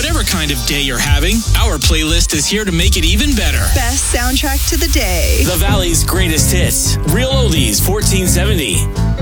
Whatever kind of day you're having, our playlist is here to make it even better. Best soundtrack to the day. The Valley's greatest hits. Real Oldies 1470.